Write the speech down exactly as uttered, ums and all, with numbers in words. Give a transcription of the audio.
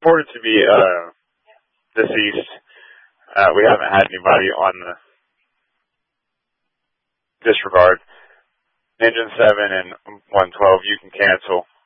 reported to be uh, deceased. Uh, we haven't had anybody on the disregard. Engine seven and one twelve, you can cancel.